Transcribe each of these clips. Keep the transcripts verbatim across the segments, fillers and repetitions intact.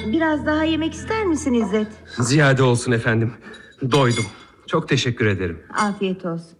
Biraz daha yemek ister misin İzzet? Ziyade olsun efendim. Doydum. Çok teşekkür ederim. Afiyet olsun.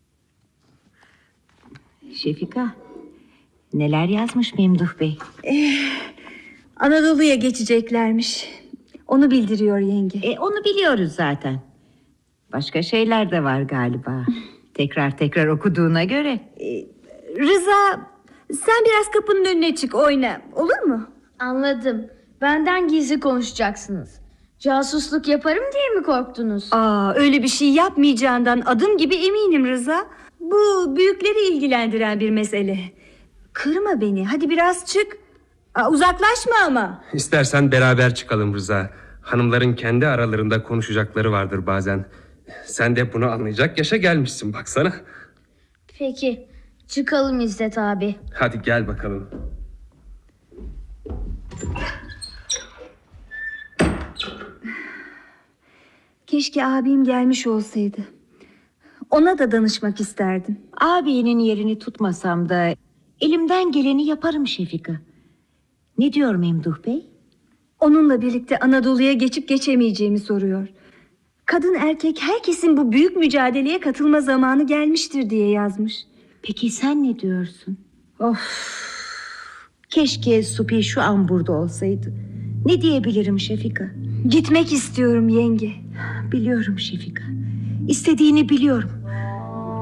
Şefika, neler yazmış Memduh Bey? Ee, Anadolu'ya geçeceklermiş. Onu bildiriyor yenge. E, onu biliyoruz zaten. Başka şeyler de var galiba. Tekrar tekrar okuduğuna göre. Ee, Rıza, sen biraz kapının önüne çık, oyna. Olur mu? Anladım. Benden gizli konuşacaksınız. Casusluk yaparım diye mi korktunuz? Aa, öyle bir şey yapmayacağından adım gibi eminim Rıza. Bu büyükleri ilgilendiren bir mesele. Kırma beni, hadi biraz çık. Aa, uzaklaşma ama. İstersen beraber çıkalım Rıza. Hanımların kendi aralarında konuşacakları vardır bazen. Sen de bunu anlayacak yaşa gelmişsin baksana. Peki. Çıkalım İzzet abi. Hadi gel bakalım. Keşke abim gelmiş olsaydı. Ona da danışmak isterdim. Ağabeyinin yerini tutmasam da elimden geleni yaparım Şefika. Ne diyor Memduh Bey? Onunla birlikte Anadolu'ya geçip geçemeyeceğimi soruyor. Kadın erkek herkesin bu büyük mücadeleye katılma zamanı gelmiştir diye yazmış. Peki sen ne diyorsun? Of. Keşke Supi şu an burada olsaydı. Ne diyebilirim Şefika? Gitmek istiyorum yenge. Biliyorum Şefika. İstediğini biliyorum.